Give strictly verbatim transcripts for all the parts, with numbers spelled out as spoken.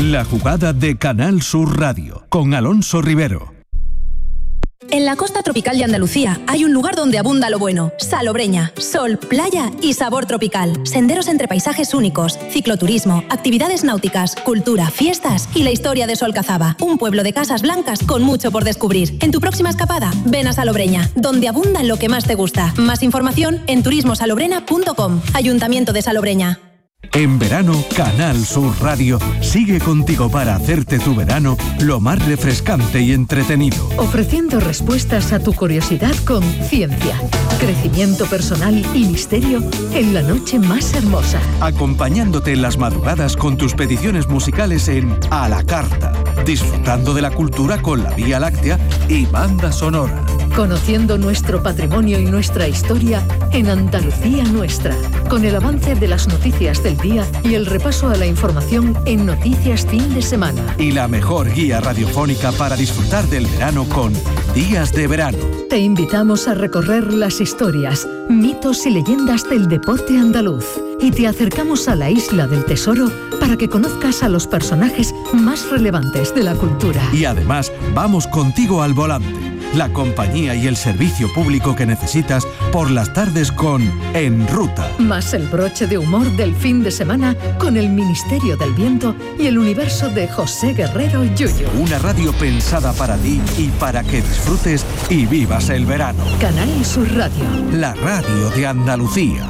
La jugada de Canal Sur Radio, con Alonso Rivero. En la costa tropical de Andalucía hay un lugar donde abunda lo bueno. Salobreña, sol, playa y sabor tropical. Senderos entre paisajes únicos, cicloturismo, actividades náuticas, cultura, fiestas y la historia de Solcazaba. Un pueblo de casas blancas con mucho por descubrir. En tu próxima escapada, ven a Salobreña, donde abunda lo que más te gusta. Más información en turismo salobrena punto com. Ayuntamiento de Salobreña. En verano, Canal Sur Radio sigue contigo para hacerte tu verano lo más refrescante y entretenido. Ofreciendo respuestas a tu curiosidad con ciencia, crecimiento personal y misterio en la noche más hermosa. Acompañándote en las madrugadas con tus peticiones musicales en A la Carta. Disfrutando de la cultura con la Vía Láctea y banda sonora. Conociendo nuestro patrimonio y nuestra historia en Andalucía Nuestra. Con el avance de las noticias del día y el repaso a la información en Noticias Fin de Semana. Y la mejor guía radiofónica para disfrutar del verano con Días de Verano. Te invitamos a recorrer las historias, mitos y leyendas del deporte andaluz. Y te acercamos a la Isla del Tesoro para que conozcas a los personajes más relevantes de la cultura. Y además, vamos contigo al volante. La compañía y el servicio público que necesitas por las tardes con En Ruta. Más el broche de humor del fin de semana con el Ministerio del Viento y el universo de José Guerrero Yuyu. Una radio pensada para ti y para que disfrutes y vivas el verano. Canal Sur Radio. La radio de Andalucía.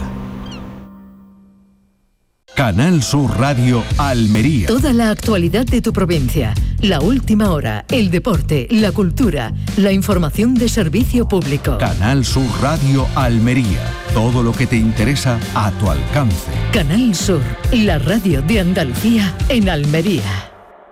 Canal Sur Radio Almería. Toda la actualidad de tu provincia, la última hora, el deporte, la cultura, la información de servicio público. Canal Sur Radio Almería. Todo lo que te interesa a tu alcance. Canal Sur, la radio de Andalucía en Almería.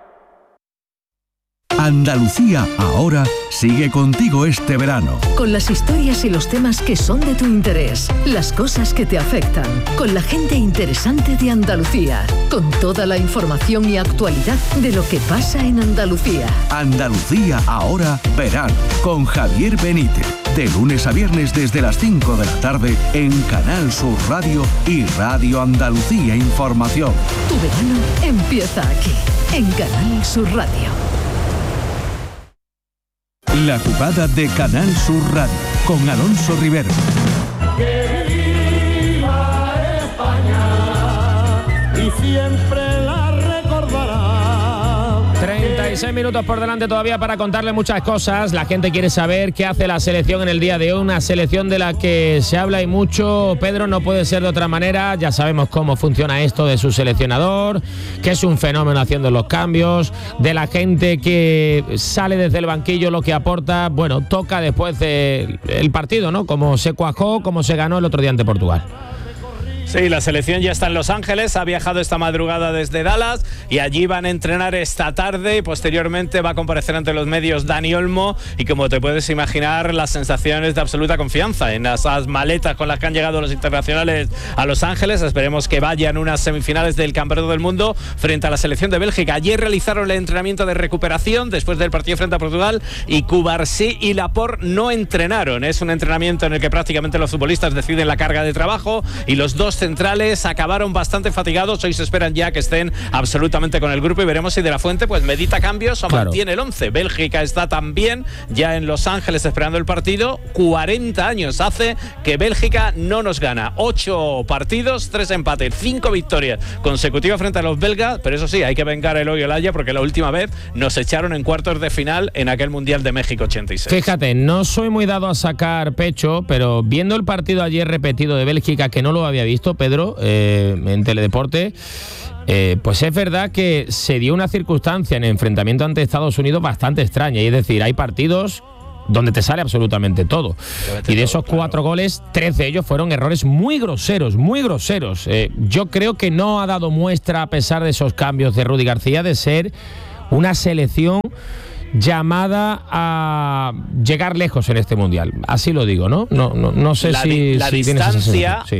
Andalucía Ahora sigue contigo este verano. Con las historias y los temas que son de tu interés, las cosas que te afectan, con la gente interesante de Andalucía, con toda la información y actualidad de lo que pasa en Andalucía. Andalucía Ahora Verano, con Javier Benítez. De lunes a viernes desde las cinco de la tarde en Canal Sur Radio y Radio Andalucía Información. Tu verano empieza aquí, en Canal Sur Radio. La jugada de Canal Sur Radio, con Alonso Rivero. Que viva España y siempre la recordará. treinta y seis minutos por delante todavía para contarle muchas cosas. La gente quiere saber qué hace la selección en el día de hoy, una selección de la que se habla y mucho. Pedro, no puede ser de otra manera. Ya sabemos cómo funciona esto de su seleccionador, que es un fenómeno haciendo los cambios, de la gente que sale desde el banquillo, lo que aporta. Bueno, toca después del partido, ¿no? Como se cuajó, como se ganó el otro día ante Portugal. Sí, la selección ya está en Los Ángeles, ha viajado esta madrugada desde Dallas y allí van a entrenar esta tarde y posteriormente va a comparecer ante los medios Dani Olmo y como te puedes imaginar las sensaciones de absoluta confianza en esas maletas con las que han llegado los internacionales a Los Ángeles. Esperemos que vayan unas semifinales del Campeonato del Mundo frente a la selección de Bélgica. Ayer realizaron el entrenamiento de recuperación después del partido frente a Portugal y Cubarsí y Laporte no entrenaron. Es un entrenamiento en el que prácticamente los futbolistas deciden la carga de trabajo y los dos centrales acabaron bastante fatigados. Hoy se esperan ya que estén absolutamente con el grupo y veremos si De la Fuente pues medita cambios o claro. mantiene el once. Bélgica está también ya en Los Ángeles esperando el partido. cuarenta años hace que Bélgica no nos gana. ocho partidos, tres empates, cinco victorias consecutivas frente a los belgas, pero eso sí, hay que vengar el hoyo Olaya porque la última vez nos echaron en cuartos de final en aquel Mundial de México ochenta y seis. Fíjate, no soy muy dado a sacar pecho, pero viendo el partido ayer repetido de Bélgica, que no lo había visto, Pedro, eh, en Teledeporte, eh, pues es verdad que se dio una circunstancia en el enfrentamiento ante Estados Unidos bastante extraña, y es decir, hay partidos donde te sale absolutamente todo. Y de esos cuatro goles, tres de ellos fueron errores muy groseros, muy groseros. Eh, yo creo que no ha dado muestra, a pesar de esos cambios de Rudy García, de ser una selección llamada a llegar lejos en este mundial. Así lo digo, ¿no? No, no, no sé la si, di- la si distancia tienes esa sensación. Sí.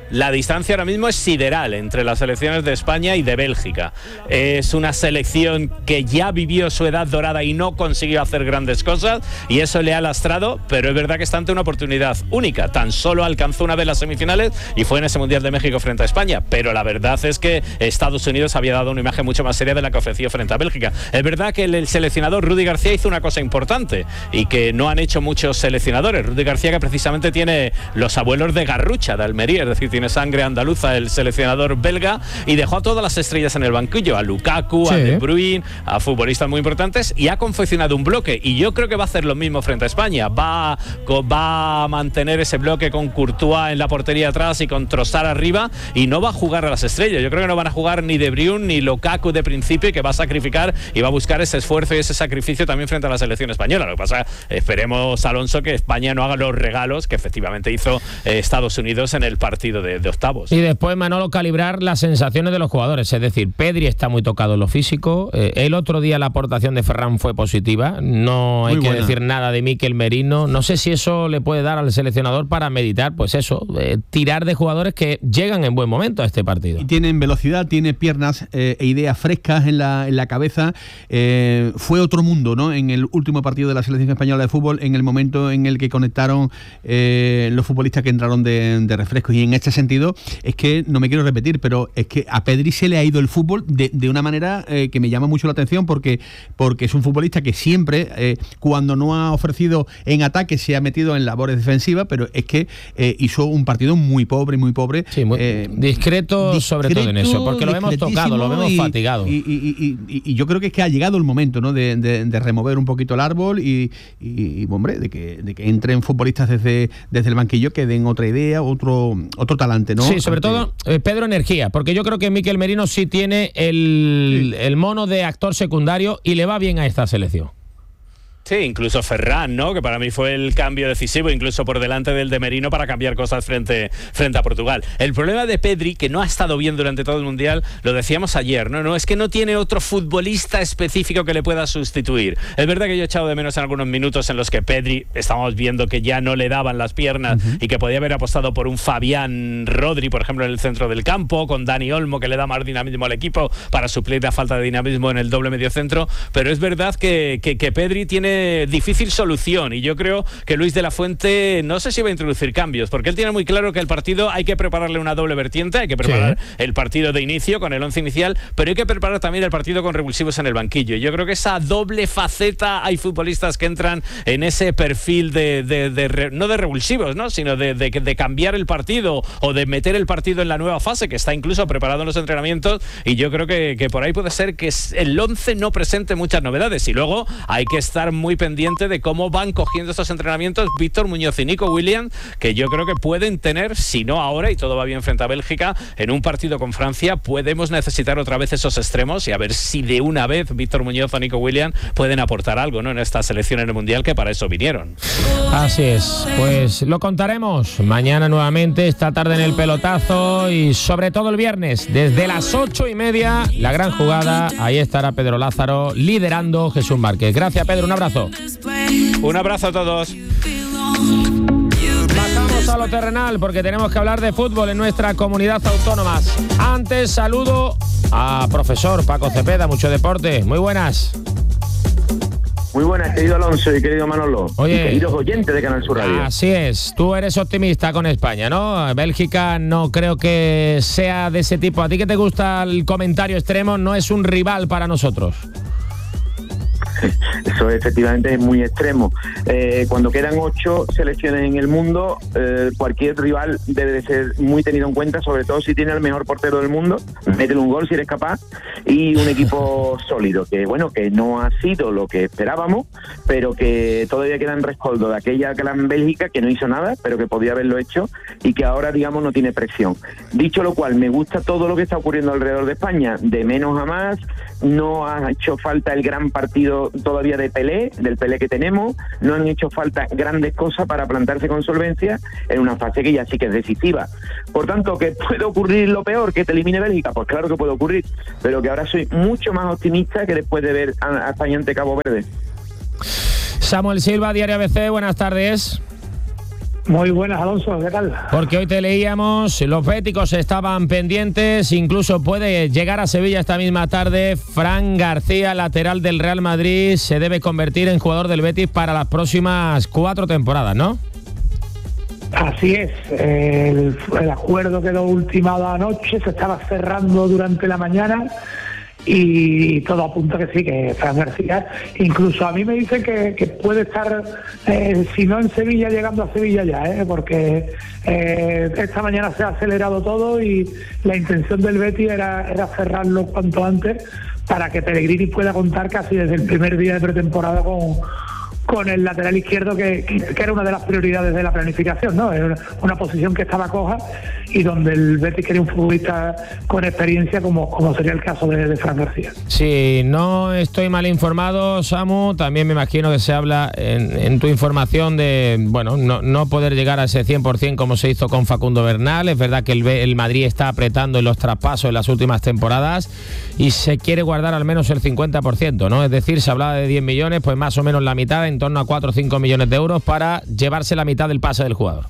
la distancia ahora mismo es sideral entre las selecciones de España y de Bélgica. Es una selección que ya vivió su edad dorada y no consiguió hacer grandes cosas, y eso le ha lastrado, pero es verdad que está ante una oportunidad única. Tan solo alcanzó una vez las semifinales y fue en ese Mundial de México frente a España, pero la verdad es que Estados Unidos había dado una imagen mucho más seria de la que ofreció frente a Bélgica. Es verdad que el, el seleccionador Rudy García hizo una cosa importante y que no han hecho muchos seleccionadores. Rudy García, que precisamente tiene los abuelos de Garrucha, de Almería, es decir, tiene sangre andaluza, el seleccionador belga, y dejó a todas las estrellas en el banquillo, a Lukaku, sí. a De Bruyne, a futbolistas muy importantes, y ha confeccionado un bloque, y yo creo que va a hacer lo mismo frente a España. Va, va a mantener ese bloque con Courtois en la portería atrás y con Trossard arriba, y no va a jugar a las estrellas. Yo creo que no van a jugar ni De Bruyne ni Lukaku de principio, que va a sacrificar y va a buscar ese esfuerzo y ese sacrificio también frente a la selección española. Lo que pasa, esperemos, Alonso, que España no haga los regalos que efectivamente hizo eh, Estados Unidos en el partido de, de octavos. Y después, Manolo, calibrar las sensaciones de los jugadores. Es decir, Pedri está muy tocado en lo físico. Eh, el otro día la aportación de Ferran fue positiva. No hay muy que buena. decir nada de Mikel Merino. No sé si eso le puede dar al seleccionador para meditar, pues eso, eh, tirar de jugadores que llegan en buen momento a este partido. Y tienen velocidad, tiene piernas eh, e ideas frescas en la, en la cabeza. Eh, fue otro mundo, ¿no? En el último partido de la selección española de fútbol, en el momento en el que conectaron eh, los futbolistas que entraron de, de refrescos. Y en este sentido, es que no me quiero repetir, pero es que a Pedri se le ha ido el fútbol de, de una manera eh, que me llama mucho la atención, porque, porque es un futbolista que siempre, eh, cuando no ha ofrecido en ataque, se ha metido en labores defensivas, pero es que eh, hizo un partido muy pobre, muy pobre. Sí, muy eh, discreto, discreto, sobre todo en eso, porque lo vemos tocado, lo vemos y, fatigado. Y, y, y, y, y yo creo que es que ha llegado el momento, ¿no?, de, de, de remover un poquito el árbol y, y, y hombre, de que, de que entren futbolistas desde, desde el banquillo que den otra idea, otro, otro talante, ¿no? Sí, sobre Ante... todo, eh, Pedro, energía, porque yo creo que Mikel Merino sí tiene el, sí. el mono de actor secundario y le va bien a esta selección. Sí, incluso Ferran, ¿no?, que para mí fue el cambio decisivo, incluso por delante del de Merino, para cambiar cosas frente, frente a Portugal. El problema de Pedri, que no ha estado bien durante todo el Mundial, lo decíamos ayer, ¿no? No es que no tiene otro futbolista específico que le pueda sustituir. Es verdad que yo he echado de menos en algunos minutos en los que Pedri, estamos viendo que ya no le daban las piernas uh-huh. y que podía haber apostado por un Fabián Rodri, por ejemplo, en el centro del campo, con Dani Olmo, que le da más dinamismo al equipo para suplir la falta de dinamismo en el doble mediocentro. Pero es verdad que, que, que Pedri tiene difícil solución, y yo creo que Luis de la Fuente no sé si va a introducir cambios, porque él tiene muy claro que el partido hay que prepararle una doble vertiente, hay que preparar sí. el partido de inicio con el once inicial, pero hay que preparar también el partido con revulsivos en el banquillo, y yo creo que esa doble faceta, hay futbolistas que entran en ese perfil de, de, de, de no de revulsivos, ¿no?, sino de, de, de cambiar el partido o de meter el partido en la nueva fase, que está incluso preparado en los entrenamientos, y yo creo que, que por ahí puede ser que el once no presente muchas novedades, y luego hay que estar muy muy pendiente de cómo van cogiendo estos entrenamientos Víctor Muñoz y Nico Williams, que yo creo que pueden tener, si no ahora y todo va bien frente a Bélgica, en un partido con Francia, podemos necesitar otra vez esos extremos, y a ver si de una vez Víctor Muñoz o Nico Williams pueden aportar algo, ¿no?, en esta selección en el Mundial, que para eso vinieron. Así es, pues lo contaremos mañana nuevamente, esta tarde en el pelotazo, y sobre todo el viernes desde las ocho y media, la gran jugada. Ahí estará Pedro Lázaro liderando Jesús Márquez. Gracias, Pedro, un abrazo. Un abrazo a todos. Pasamos a lo terrenal, porque tenemos que hablar de fútbol en nuestra comunidad autónoma. Antes, saludo a profesor Paco Cepeda, Mucho Deporte. Muy buenas. Muy buenas, querido Alonso y querido Manolo. Oye, y queridos oyentes de Canal Sur Radio. Así es, tú eres optimista con España, ¿no? Bélgica no creo que sea de ese tipo. A ti que te gusta el comentario extremo, no es un rival para nosotros. Eso efectivamente es muy extremo. Eh, cuando quedan ocho selecciones en el mundo, eh, cualquier rival debe de ser muy tenido en cuenta, sobre todo si tiene el mejor portero del mundo, métele un gol si eres capaz, y un equipo sólido, que bueno, que no ha sido lo que esperábamos, pero que todavía queda en rescoldo de aquella gran Bélgica que no hizo nada, pero que podía haberlo hecho, y que ahora, digamos, no tiene presión. Dicho lo cual, me gusta todo lo que está ocurriendo alrededor de España, de menos a más. No ha hecho falta el gran partido todavía de Pelé, del Pelé que tenemos, no han hecho falta grandes cosas para plantarse con solvencia en una fase que ya sí que es decisiva. Por tanto, ¿que puede ocurrir lo peor, que te elimine Bélgica? Pues claro que puede ocurrir, pero que ahora soy mucho más optimista que después de ver a España ante Cabo Verde. Samuel Silva, Diario A B C, buenas tardes. Muy buenas, Alonso, ¿qué tal? Porque hoy te leíamos, los béticos estaban pendientes, incluso puede llegar a Sevilla esta misma tarde. Fran García, lateral del Real Madrid, se debe convertir en jugador del Betis para las próximas cuatro temporadas, ¿no? Así es, el, el acuerdo quedó ultimado anoche, se estaba cerrando durante la mañana y todo apunta que sí, que Fran García, incluso a mí me dicen que, que puede estar, eh, si no en Sevilla, llegando a Sevilla ya, eh, porque eh, esta mañana se ha acelerado todo y la intención del Betis era, era cerrarlo cuanto antes para que Pellegrini pueda contar casi desde el primer día de pretemporada con con el lateral izquierdo, que, que, que era una de las prioridades de la planificación, ¿no? Era una posición que estaba coja y donde el Betis quería un futbolista con experiencia, como, como sería el caso de, de Fran García. Si no estoy mal informado, Samu, también me imagino que se habla en, en tu información de, bueno, no, no poder llegar a ese cien por ciento como se hizo con Facundo Bernal. Es verdad que el, el Madrid está apretando en los traspasos en las últimas temporadas y se quiere guardar al menos el cincuenta por ciento, ¿no? Es decir, se hablaba de diez millones, pues más o menos la mitad, en torno a cuatro o cinco millones de euros para llevarse la mitad del pase del jugador.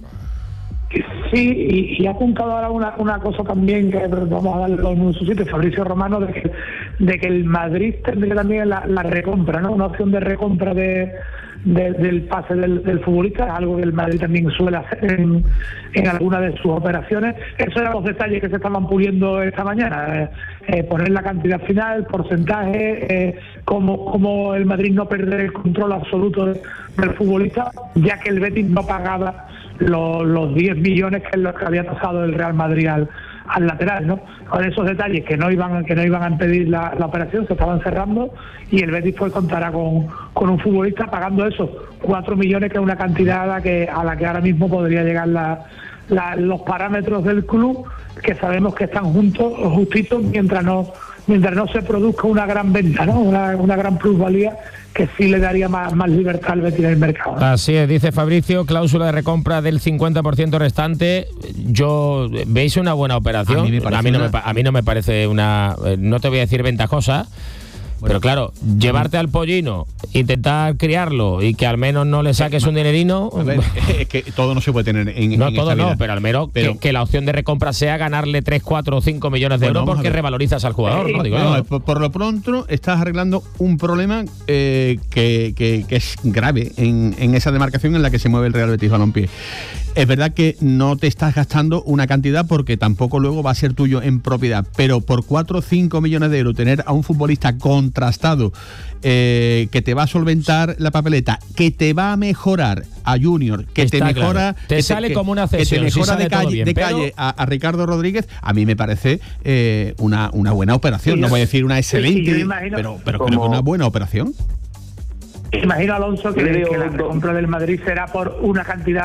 Sí, y, y ha apuntado ahora una, una cosa también que vamos a darle en su sitio, Fabricio Romano, de que, de que el Madrid tendría también la, la recompra, ¿no? Una opción de recompra de, de, del pase del, del futbolista, algo que el Madrid también suele hacer en, en alguna de sus operaciones. Esos eran los detalles que se estaban puliendo esta mañana, eh, eh, poner la cantidad final, porcentaje, eh, cómo, cómo el Madrid no perder el control absoluto de, del futbolista, ya que el Betis no pagaba los, los diez millones que es lo que había tasado el Real Madrid al, al lateral, ¿no? Con esos detalles que no iban que no iban a impedir la, la operación, se estaban cerrando y el Betis pues contará con, con un futbolista pagando esos cuatro millones, que es una cantidad a la que, a la que ahora mismo podría llegar la, la, los parámetros del club, que sabemos que están juntos, justitos, mientras no mientras no se produzca una gran venta, ¿no? Una, una gran plusvalía que sí le daría más, más libertad al Betis en el mercado, ¿no? Así es, dice Fabricio, cláusula de recompra del cincuenta por ciento restante. Yo, ¿veis una buena operación? A mí, me a mí, no, una... me, a mí no me parece una, no te voy a decir ventajosa. Bueno, pero claro, llevarte al pollino, intentar criarlo y que al menos no le saques un dinerino. A ver, es que todo no se puede tener en No, en todo esta no, vida. pero al menos pero, que, que la opción de recompra sea ganarle tres, cuatro o cinco millones de bueno, euros porque revalorizas al jugador, ¿no? Digo, no, no. Por, por lo pronto estás arreglando un problema eh, que, que, que es grave en, en esa demarcación en la que se mueve el Real Betis Balompié. Es verdad que no te estás gastando una cantidad porque tampoco luego va a ser tuyo en propiedad, pero por cuatro o cinco millones de euros tener a un futbolista contrastado, eh, que te va a solventar la papeleta, que te va a mejorar a Junior, que Está te mejora, claro. Te que sale que, como una cesión, que te mejora si de calle, bien, de pero... calle a, a Ricardo Rodríguez, a mí me parece eh, una, una buena operación. Sí, no voy a decir una excelente, sí, yo imagino, pero, pero como... creo que una buena operación. Imagino, Alonso, que, Yo digo, que la recompra del Madrid será por una cantidad